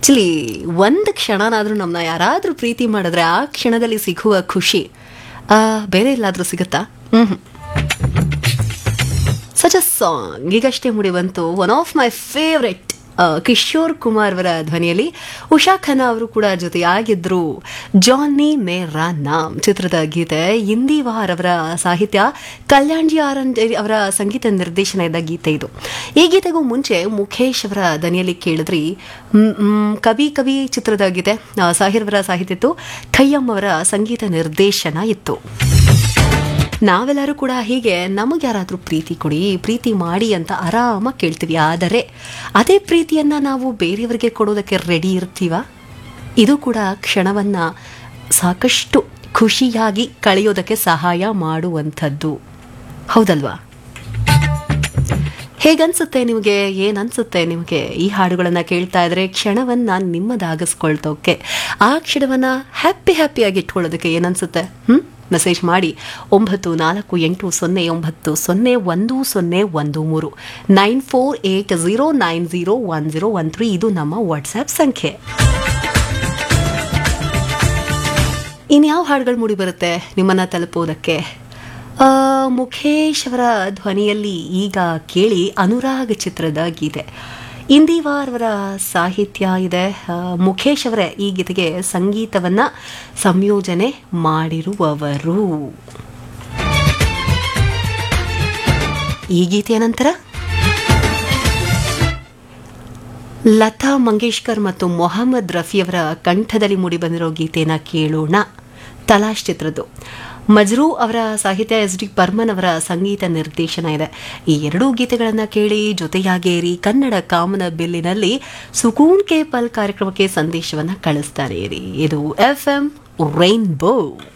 Actually ಒಂದು ಕ್ಷಣನಾದರೂ ನಮ್ಮನ್ನ ಯಾರಾದರೂ ಪ್ರೀತಿ ಮಾಡಿದ್ರೆ ಆ ಕ್ಷಣದಲ್ಲಿ ಸಿಗುವ ಖುಷಿ ಬೇರೆ ಎಲ್ಲಾದರೂ ಸಿಗುತ್ತಾ? ಸಚ್ ಅ ಸಾಂಗ್ ಈಗಷ್ಟೇ ಮುಡಿ ಬಂತು. One of my favourite Kishore Kumar ಅವರ ಧ್ವನಿಯಲ್ಲಿ ಉಷಾ ಖನ್ನಾ ಅವರು ಕೂಡ ಜೊತೆಯಾಗಿದ್ರು. ಜಾನಿ ಮೇರಾ ನಾಮ್ ಚಿತ್ರದ ಗೀತೆ. ಇಂದಿವಾರ್ ಅವರ ಸಾಹಿತ್ಯ, ಕಲ್ಯಾಣ್ಜಿ ಅವರ ಸಂಗೀತ ನಿರ್ದೇಶನ ಇದ್ದ ಗೀತೆ ಇದು. ಈ ಗೀತೆಗೂ ಮುಂಚೆ ಮುಖೇಶ್ ಅವರ ಧ್ವನಿಯಲ್ಲಿ ಕೇಳಿದ್ರಿ ಕವಿ ಕವಿ ಚಿತ್ರದ ಗೀತೆ. ಸಾಹಿರ್ ಅವರ ಸಾಹಿತ್ಯ ಇತ್ತು, ಖಯ್ಯಂ ಅವರ ಸಂಗೀತ ನಿರ್ದೇಶನ ಇತ್ತು. ನಾವೆಲ್ಲರೂ ಕೂಡ ಹೀಗೆ ನಮಗೆ ಯಾರಾದರೂ ಪ್ರೀತಿ ಕೊಡಿ, ಪ್ರೀತಿ ಮಾಡಿ ಅಂತ ಆರಾಮಾಗಿ ಕೇಳ್ತೀವಿ. ಆದರೆ ಅದೇ ಪ್ರೀತಿಯನ್ನು ನಾವು ಬೇರೆಯವರಿಗೆ ಕೊಡೋದಕ್ಕೆ ರೆಡಿ ಇರ್ತೀವ? ಇದು ಕೂಡ ಕ್ಷಣವನ್ನು ಸಾಕಷ್ಟು ಖುಷಿಯಾಗಿ ಕಳೆಯೋದಕ್ಕೆ ಸಹಾಯ ಮಾಡುವಂಥದ್ದು, ಹೌದಲ್ವಾ? ಹೇಗನ್ಸುತ್ತೆ ನಿಮಗೆ? ಏನನ್ಸುತ್ತೆ ನಿಮಗೆ ಈ ಹಾಡುಗಳನ್ನು ಕೇಳ್ತಾ ಇದ್ರೆ? ಕ್ಷಣವನ್ನು ನಿಮ್ಮದಾಗಿಸ್ಕೊಳ್ತೋಕೆ, ಆ ಕ್ಷಣವನ್ನು ಹ್ಯಾಪಿಯಾಗಿ ಇಟ್ಕೊಳ್ಳೋದಕ್ಕೆ ಏನನ್ಸುತ್ತೆ? ಮೆಸೇಜ್ ಮಾಡಿ 9480901013 9480901013. ಇದು ನಮ್ಮ ವಾಟ್ಸ್ಆ್ಯಪ್ ಸಂಖ್ಯೆ. ಇನ್ಯಾವ ಹಾಡುಗಳು ಮೂಡಿ ಬರುತ್ತೆ ನಿಮ್ಮನ್ನು ತಲುಪೋದಕ್ಕೆ? ಮುಖೇಶ್ ಅವರ ಧ್ವನಿಯಲ್ಲಿ ಈಗ ಕೇಳಿ ಅನುರಾಗ್ ಚಿತ್ರದ ಗೀತೆ. ಇಂದಿವಾರ್ ಅವರ ಸಾಹಿತ್ಯ ಇದೆ. ಮುಖೇಶ್ ಅವರೇ ಈ ಗೀತೆಗೆ ಸಂಗೀತವನ್ನು ಸಂಯೋಜನೆ ಮಾಡಿರುವವರು. ಈ ಗೀತೆಯ ನಂತರ ಲತಾ ಮಂಗೇಶ್ಕರ್ ಮತ್ತು ಮೊಹಮ್ಮದ್ ರಫಿಯವರ ಕಂಠದಲ್ಲಿ ಮೂಡಿಬಂದಿರೋ ಗೀತೆಯನ್ನು ಕೇಳೋಣ. ತಲಾಶ್ ಚಿತ್ರದ್ದು. ಮಜ್ರೂ ಅವರ ಸಾಹಿತ್ಯ, SD ಬರ್ಮನ್ ಅವರ ಸಂಗೀತ ನಿರ್ದೇಶನ ಇದೆ. ಈ ಎರಡೂ ಗೀತೆಗಳನ್ನು ಕೇಳಿ ಜೊತೆಯಾಗೇರಿ. ಕನ್ನಡ ಕಾಮನ ಬಿಲ್ಲಿನಲ್ಲಿ ಸುಕೂನ್ ಕೆ ಪಲ್ ಕಾರ್ಯಕ್ರಮಕ್ಕೆ ಸಂದೇಶವನ್ನು ಕಳಿಸ್ತಾನೆ ಇರಿ. ಇದು FM ರೈನ್ಬೋ.